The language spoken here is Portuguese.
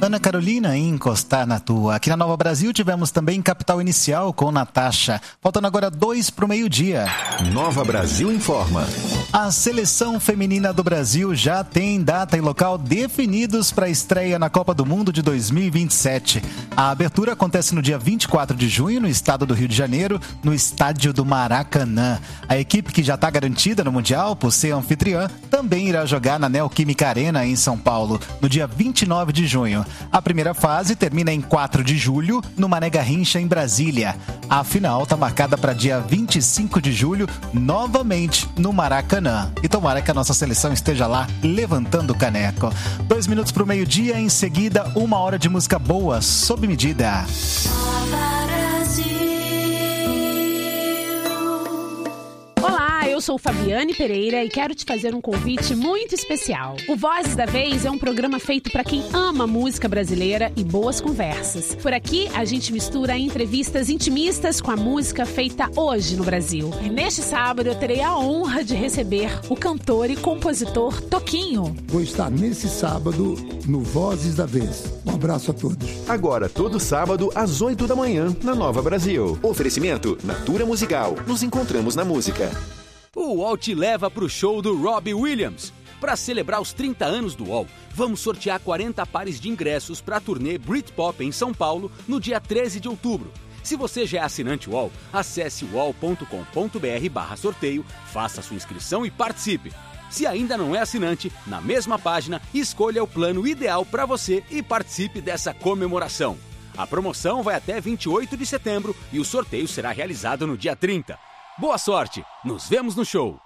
Ana Carolina em Encostar na Tua. Aqui na Nova Brasil tivemos também Capital Inicial com Natasha. Faltando agora 2 para o meio-dia. Nova Brasil informa. A seleção feminina do Brasil já tem data e local definidos para a estreia na Copa do Mundo de 2027. A abertura acontece no dia 24 de junho no estado do Rio de Janeiro, no estádio do Maracanã. A equipe que já está garantida no Mundial por ser anfitriã também irá jogar na Neoquímica Arena em São Paulo, no dia 29 de junho. A primeira fase termina em 4 de julho, no Mané Garrincha, em Brasília. A final está marcada para dia 25 de julho, novamente no Maracanã. E tomara que a nossa seleção esteja lá levantando o caneco. 2 minutos para o meio-dia, em seguida 1 hora de música boa, sob medida. Olá, eu sou Fabiane Pereira e quero te fazer um convite muito especial. O Vozes da Vez é um programa feito para quem ama música brasileira e boas conversas. Por aqui, a gente mistura entrevistas intimistas com a música feita hoje no Brasil. E neste sábado eu terei a honra de receber o cantor e compositor Toquinho. Vou estar nesse sábado no Vozes da Vez. Um abraço a todos. Agora, todo sábado, às 8 da manhã, na Nova Brasil. Oferecimento Natura Musical. Nos encontramos na música. O UOL te leva para o show do Robbie Williams. Para celebrar os 30 anos do UOL, vamos sortear 40 pares de ingressos para a turnê Britpop em São Paulo no dia 13 de outubro. Se você já é assinante UOL, acesse uol.com.br/sorteio, faça sua inscrição e participe. Se ainda não é assinante, na mesma página, escolha o plano ideal para você e participe dessa comemoração. A promoção vai até 28 de setembro e o sorteio será realizado no dia 30. Boa sorte! Nos vemos no show!